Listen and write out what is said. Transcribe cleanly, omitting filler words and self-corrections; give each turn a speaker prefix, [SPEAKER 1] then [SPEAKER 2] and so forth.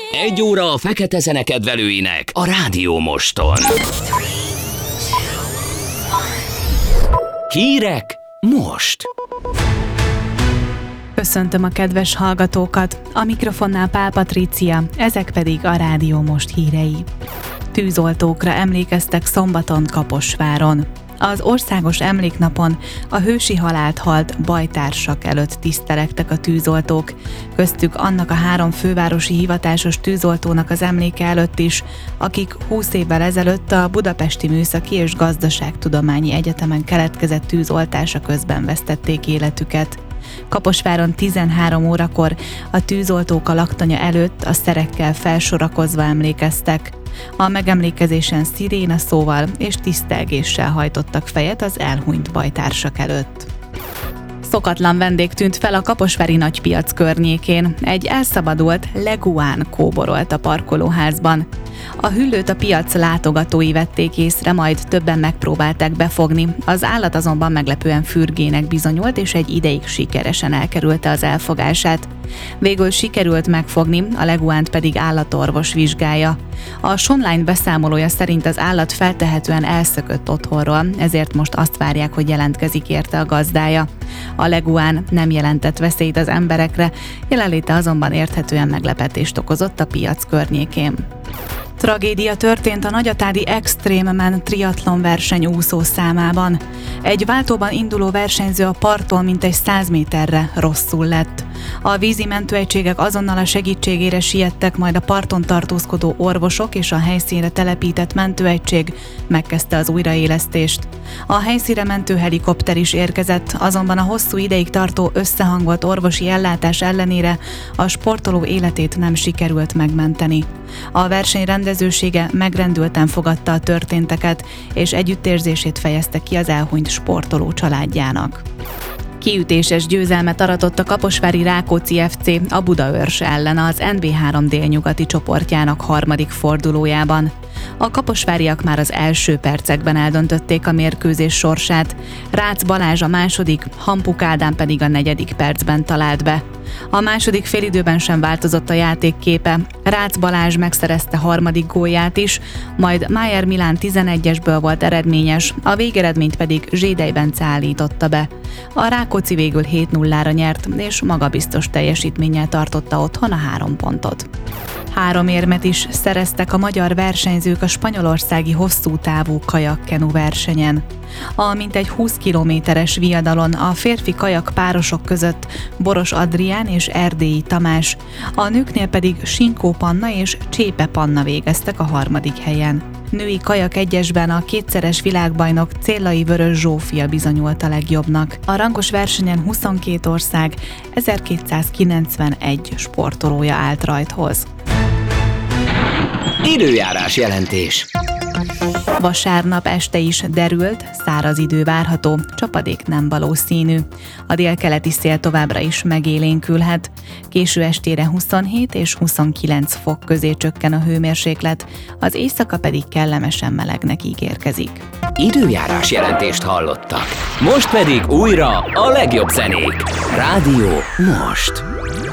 [SPEAKER 1] Egy óra a fekete zene kedvelőinek a Rádió Moston. Hírek most.
[SPEAKER 2] Köszöntöm a kedves hallgatókat, a mikrofonnál Pál Patrícia, ezek pedig a Rádió Most hírei. Tűzoltókra emlékeztek szombaton Kaposváron. Az országos emléknapon a hősi halált halt bajtársak előtt tisztelegtek a tűzoltók, köztük annak a 3 fővárosi hivatásos tűzoltónak az emléke előtt is, akik 20 évvel ezelőtt a Budapesti Műszaki és Gazdaságtudományi Egyetemen keletkezett tűzoltása közben vesztették életüket. Kaposváron 13 órakor a tűzoltók a laktanya előtt a szerekkel felsorakozva emlékeztek. A megemlékezésen sziréna szóval és tisztelgéssel hajtottak fejet az elhunyt bajtársak előtt. Szokatlan vendég tűnt fel a kaposvári nagypiac környékén. Egy elszabadult leguán kóborolt a parkolóházban. A hüllőt a piac látogatói vették észre, majd többen megpróbálták befogni. Az állat azonban meglepően fürgének bizonyult, és egy ideig sikeresen elkerülte az elfogását. Végül sikerült megfogni, a leguánt pedig állatorvos vizsgálja. A Sonline beszámolója szerint az állat feltehetően elszökött otthonról, ezért most azt várják, hogy jelentkezik érte a gazdája. A leguán nem jelentett veszélyt az emberekre, jelenléte azonban érthetően meglepetést okozott a piac környékén. Tragédia történt a nagyatádi Extrememan triatlon verseny úszószámában. Egy váltóban induló versenyző a parttól mintegy 100 méterre rosszul lett. A vízi mentőegységek azonnal a segítségére siettek, majd a parton tartózkodó orvosok és a helyszínre telepített mentőegység megkezdte az újraélesztést. A helyszínre mentőhelikopter is érkezett, azonban a hosszú ideig tartó összehangolt orvosi ellátás ellenére a sportoló életét nem sikerült megmenteni. A verseny rendezősége megrendülten fogadta a történteket, és együttérzését fejezte ki az elhunyt sportoló családjának. Kiütéses győzelmet aratott a kaposvári Rákóczi FC a Budaörs ellen az NB3 délnyugati csoportjának 3. fordulójában. A kaposváriak már az első percekben eldöntötték a mérkőzés sorsát, Rácz Balázs a második, Hampuk Ádám pedig a 4. percben talált be. A második félidőben sem változott a játékképe, Rácz Balázs megszerezte 3. gólját is, majd Májer Milán 11-esből volt eredményes, a végeredményt pedig Zsédej Bence állította be. A Rákóczi végül 7-0-ra nyert, és magabiztos teljesítménnyel tartotta otthon a 3 pontot. 3 érmet is szereztek a magyar versenyzők a spanyolországi hosszútávú kajakkenu versenyen. A mintegy 20 kilométeres viadalon a férfi kajak párosok között Boros Adrián és Erdélyi Tamás, a nőknél pedig Sinkó Panna és Csépe Panna végeztek a 3. helyen. Női kajak egyesben a 2-szeres világbajnok Céllai Vörös Zsófia bizonyult a legjobbnak. A rangos versenyen 22 ország 1291 sportolója állt rajthoz.
[SPEAKER 1] Időjárás jelentés.
[SPEAKER 2] Vasárnap este is derült, száraz idő várható, csapadék nem valószínű. A délkeleti szél továbbra is megélénkülhet. Késő estére 27 és 29 fok közé csökken a hőmérséklet, az éjszaka pedig kellemesen melegnek ígérkezik.
[SPEAKER 1] Időjárás jelentést hallottak. Most pedig újra a legjobb zenék. Rádió Most.